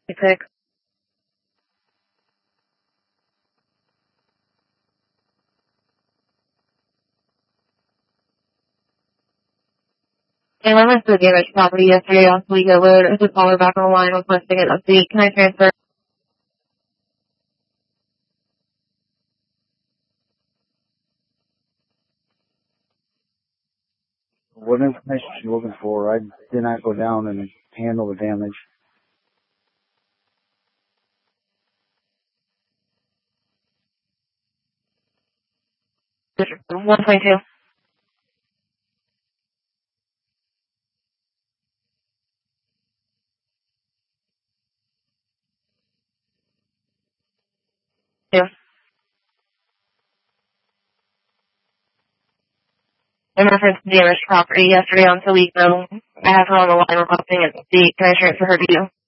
Pick. And I went to the damaged property yesterday on Toledo Road. I just called her back on the line requesting an update. Can I transfer? What information are you looking for? I did not go down and handle the damage. District 122. Yeah. In reference to damaged property yesterday on Toledo, I have her on the line requesting an update. Can I transfer her to you?